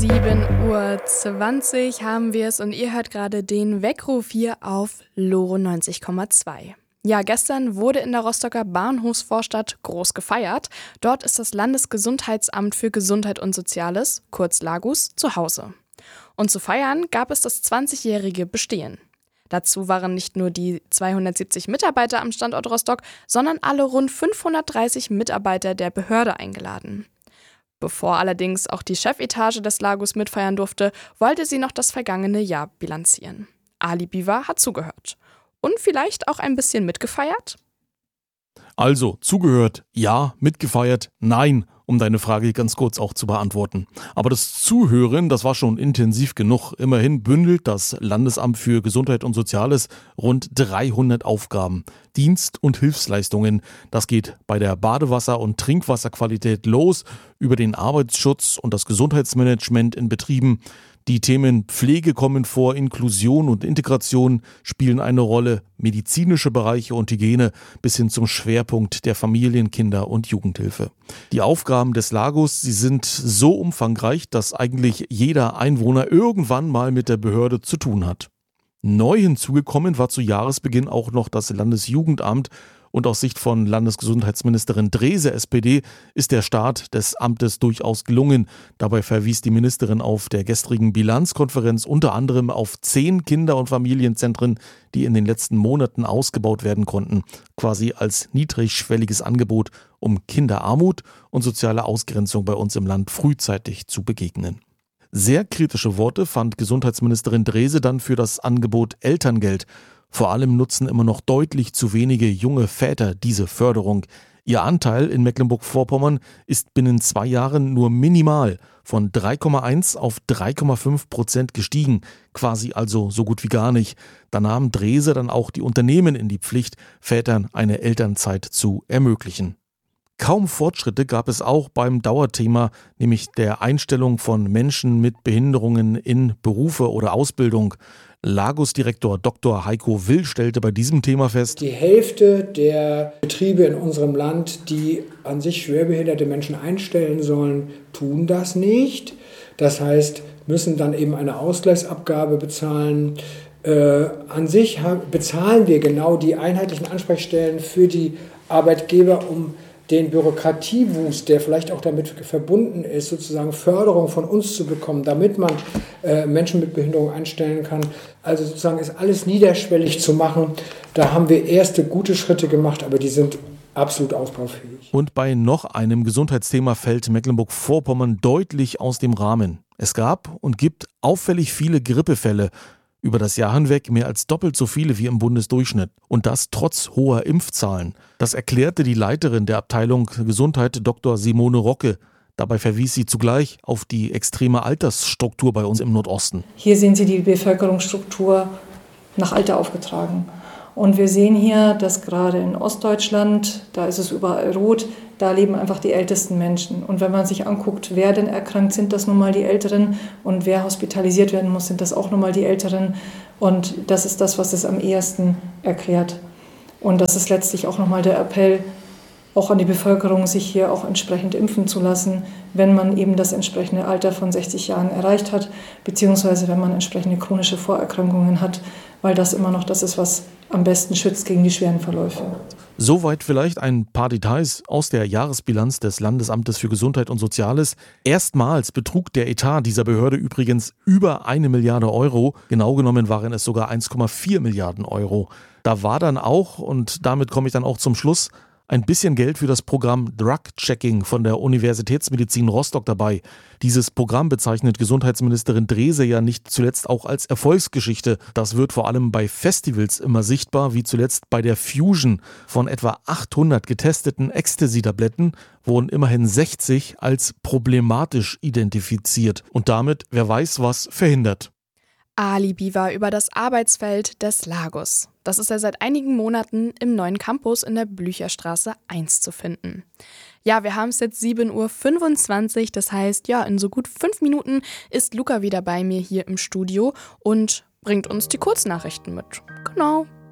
7:20 Uhr haben wir es und ihr hört gerade den Weckruf hier auf Loro 90,2. Ja, gestern wurde in der Rostocker Bahnhofsvorstadt groß gefeiert. Dort ist das Landesgesundheitsamt für Gesundheit und Soziales, kurz LAGUS, zu Hause. Und zu feiern gab es das 20-jährige Bestehen. Dazu waren nicht nur die 270 Mitarbeiter am Standort Rostock, sondern alle rund 530 Mitarbeiter der Behörde eingeladen. Bevor allerdings auch die Chefetage des LAGUS mitfeiern durfte, wollte sie noch das vergangene Jahr bilanzieren. Ali Biwa hat zugehört. Und vielleicht auch ein bisschen mitgefeiert? Also, zugehört, ja, mitgefeiert, nein, um deine Frage ganz kurz auch zu beantworten. Aber das Zuhören, das war schon intensiv genug. Immerhin bündelt das Landesamt für Gesundheit und Soziales rund 300 Aufgaben, Dienst- und Hilfsleistungen. Das geht bei der Badewasser- und Trinkwasserqualität los, über den Arbeitsschutz und das Gesundheitsmanagement in Betrieben. Die Themen Pflege kommen vor, Inklusion und Integration spielen eine Rolle, medizinische Bereiche und Hygiene bis hin zum Schwerpunkt der Familien-, Kinder- und Jugendhilfe. Die Aufgaben des LAGUS, sie sind so umfangreich, dass eigentlich jeder Einwohner irgendwann mal mit der Behörde zu tun hat. Neu hinzugekommen war zu Jahresbeginn auch noch das Landesjugendamt. Und aus Sicht von Landesgesundheitsministerin Drese, SPD, ist der Start des Amtes durchaus gelungen. Dabei verwies die Ministerin auf der gestrigen Bilanzkonferenz unter anderem auf 10 Kinder- und Familienzentren, die in den letzten Monaten ausgebaut werden konnten, quasi als niedrigschwelliges Angebot, um Kinderarmut und soziale Ausgrenzung bei uns im Land frühzeitig zu begegnen. Sehr kritische Worte fand Gesundheitsministerin Drese dann für das Angebot Elterngeld. Vor allem nutzen immer noch deutlich zu wenige junge Väter diese Förderung. Ihr Anteil in Mecklenburg-Vorpommern ist binnen 2 Jahren nur minimal von 3,1 auf 3,5% gestiegen, quasi also so gut wie gar nicht. Da nahm Drese dann auch die Unternehmen in die Pflicht, Vätern eine Elternzeit zu ermöglichen. Kaum Fortschritte gab es auch beim Dauerthema, nämlich der Einstellung von Menschen mit Behinderungen in Berufe oder Ausbildung. LAGUS-Direktor Dr. Heiko Will stellte bei diesem Thema fest: Die Hälfte der Betriebe in unserem Land, die an sich schwerbehinderte Menschen einstellen sollen, tun das nicht. Das heißt, müssen dann eben eine Ausgleichsabgabe bezahlen. An sich bezahlen wir genau die einheitlichen Ansprechstellen für die Arbeitgeber, um den Bürokratiewust, der vielleicht auch damit verbunden ist, sozusagen Förderung von uns zu bekommen, damit man Menschen mit Behinderung einstellen kann. Also sozusagen ist alles niederschwellig zu machen. Da haben wir erste gute Schritte gemacht, aber die sind absolut ausbaufähig. Und bei noch einem Gesundheitsthema fällt Mecklenburg-Vorpommern deutlich aus dem Rahmen. Es gab und gibt auffällig viele Grippefälle. Über das Jahr hinweg mehr als doppelt so viele wie im Bundesdurchschnitt. Und das trotz hoher Impfzahlen. Das erklärte die Leiterin der Abteilung Gesundheit, Dr. Simone Rocke. Dabei verwies sie zugleich auf die extreme Altersstruktur bei uns im Nordosten. Hier sehen Sie die Bevölkerungsstruktur nach Alter aufgetragen. Und wir sehen hier, dass gerade in Ostdeutschland, da ist es überall rot, da leben einfach die ältesten Menschen. Und wenn man sich anguckt, wer denn erkrankt, sind das nun mal die Älteren. Und wer hospitalisiert werden muss, sind das auch nun mal die Älteren. Und das ist das, was es am ehesten erklärt. Und das ist letztlich auch nochmal der Appell, auch an die Bevölkerung, sich hier auch entsprechend impfen zu lassen, wenn man eben das entsprechende Alter von 60 Jahren erreicht hat, beziehungsweise wenn man entsprechende chronische Vorerkrankungen hat, weil das immer noch das ist, was am besten schützt gegen die schweren Verläufe. Soweit vielleicht ein paar Details aus der Jahresbilanz des Landesamtes für Gesundheit und Soziales. Erstmals betrug der Etat dieser Behörde übrigens über 1 Milliarde Euro. Genau genommen waren es sogar 1,4 Milliarden Euro. Da war dann auch, und damit komme ich dann auch zum Schluss, ein bisschen Geld für das Programm Drug-Checking von der Universitätsmedizin Rostock dabei. Dieses Programm bezeichnet Gesundheitsministerin Drese ja nicht zuletzt auch als Erfolgsgeschichte. Das wird vor allem bei Festivals immer sichtbar, wie zuletzt bei der Fusion. Von etwa 800 getesteten Ecstasy-Tabletten wurden immerhin 60 als problematisch identifiziert und damit, wer weiß was, verhindert. Ali Biwa über das Arbeitsfeld des LAGUS. Das ist ja seit einigen Monaten im neuen Campus in der Blücherstraße 1 zu finden. Ja, wir haben es jetzt 7:25 Uhr, das heißt, ja, in so gut 5 Minuten ist Luca wieder bei mir hier im Studio und bringt uns die Kurznachrichten mit. Genau.